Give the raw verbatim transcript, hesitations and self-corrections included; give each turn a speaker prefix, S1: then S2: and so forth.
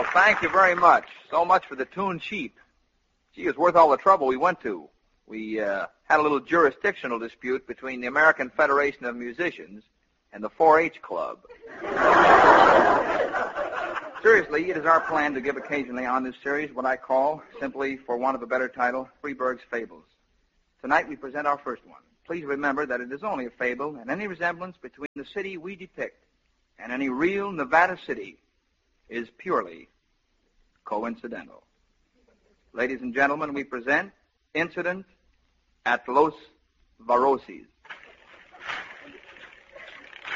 S1: Well, thank you very much. So much for the tune sheep. Gee, it's worth all the trouble we went to. We uh, had a little jurisdictional dispute between the American Federation of Musicians and the four H Club. Seriously, it is our plan to give occasionally on this series what I call, simply for want of a better title, Freeburg's Fables. Tonight we present our first one. Please remember that it is only a fable, and any resemblance between the city we depict and any real Nevada city is purely coincidental. Ladies and gentlemen, we present Incident at Los Varoses.